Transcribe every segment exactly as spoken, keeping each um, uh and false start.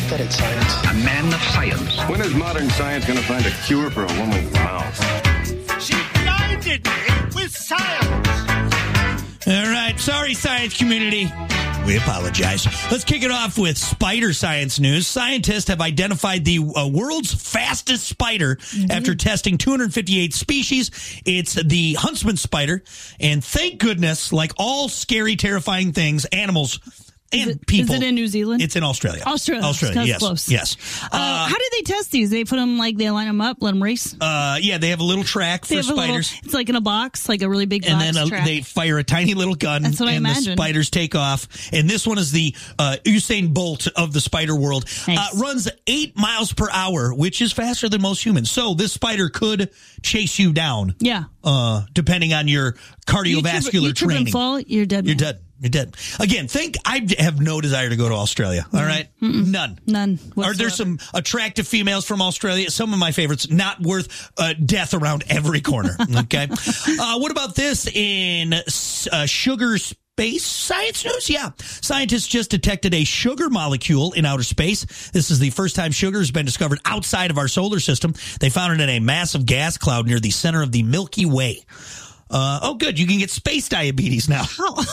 good at science. A man of science. When is modern science going to find a cure for a woman's mouth? She blinded me with science. All right. Sorry, science community. We apologize. Let's kick it off with spider science news. Scientists have identified the uh, world's fastest spider mm-hmm. after testing two hundred fifty-eight species. It's the huntsman spider. And thank goodness, like all scary, terrifying things, animals and is it, people. Is it in New Zealand? It's in Australia. Australia. Australia, yes. Close. Yes. Uh, uh, how do they test these? They put them like, they line them up, let them race? Uh, yeah, they have a little track they for spiders. Little, it's like in a box, like a really big and box then a, track. they fire a tiny little gun. That's what I and imagine. The spiders take off. And this one is the uh, Usain Bolt of the spider world. Nice. Uh, runs eight miles per hour, which is faster than most humans. So this spider could chase you down. Yeah. Uh, depending on your cardiovascular you trip, you trip training. And fall, you're dead. You're man. dead. You're dead. Again, think I have no desire to go to Australia. All right? Mm-mm. None. None. Whatsoever. Are there some attractive females from Australia? Some of my favorites, not worth uh, death around every corner. Okay. uh, what about this in uh, sugar space science news? Yeah. Scientists just detected a sugar molecule in outer space. This is the first time sugar has been discovered outside of our solar system. They found it in a massive gas cloud near the center of the Milky Way. Uh, oh, good. You can get space diabetes now.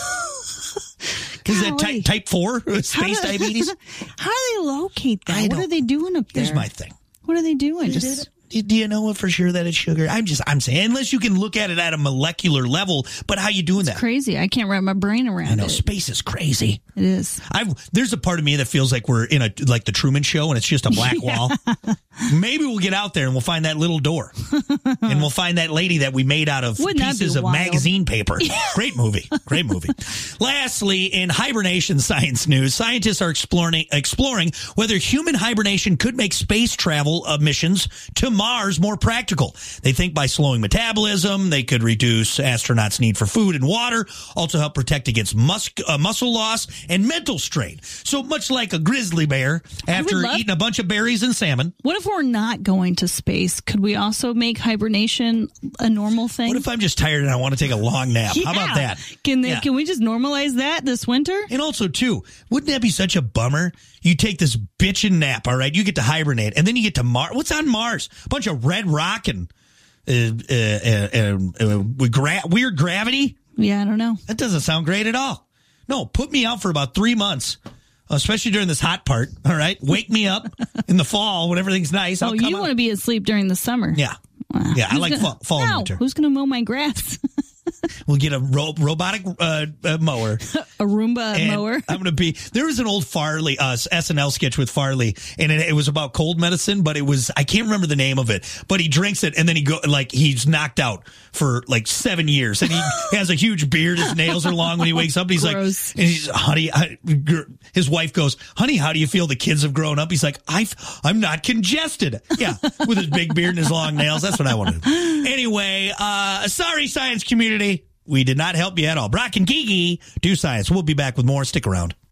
Is that type, type four space do, diabetes? How do they locate that? I What don't- are they doing up there? Here's my thing. What are they doing? Just Do do you know for sure that it's sugar? I'm just, I'm saying, unless you can look at it at a molecular level, but how you doing that? crazy. I can't wrap my brain around I know, it. space is crazy. It is. I've, there's a part of me that feels like we're in a, like the Truman Show and it's just a black Yeah. wall. Maybe we'll get out there and we'll find that little door. And we'll find that lady that we made out of Wouldn't that pieces be of wild? magazine paper. Great movie. Great movie. Lastly, in hibernation science news, scientists are exploring, exploring whether human hibernation could make space travel uh, missions to Mars more practical. They think by slowing metabolism, they could reduce astronauts' need for food and water, also help protect against mus- uh, muscle loss and mental strain. So much like a grizzly bear after love- eating a bunch of berries and salmon. What if we're not going to space? Could we also make hibernation a normal thing? What if I'm just tired and I want to take a long nap? Yeah. How about that? Can they? Yeah. Can we just normalize that this winter? And also, too, wouldn't that be such a bummer? You take this bitchin' nap, all right? You get to hibernate, and then you get to Mars. What's on Mars? A bunch of red rock and uh, uh, uh, uh, with gra- weird gravity? Yeah, I don't know. That doesn't sound great at all. No, put me out for about three months, especially during this hot part, all right? Wake me up in the fall when everything's nice. I'll Oh, come you out. want to be asleep during the summer? Yeah. Wow. Yeah, I Who's like gonna, fall, fall and no, winter. Who's going to mow my grass? We'll get a ro- robotic uh, uh, mower. A Roomba And mower. I'm going to be, there was an old Farley, uh, S N L sketch with Farley, and it, it was about cold medicine, but it was, I can't remember the name of it, but he drinks it, and then he go, like, he's knocked out for like seven years, and he has a huge beard, his nails are long when he wakes up, and he's Gross. like, and he's, honey, I, his wife goes, honey, how do you feel the kids have grown up? He's like, I've, I'm not congested. Yeah, with his big beard and his long nails, that's what I want to do. Anyway, uh, sorry, science community. We did not help you at all. Brock and Kiki do science. We'll be back with more. Stick around.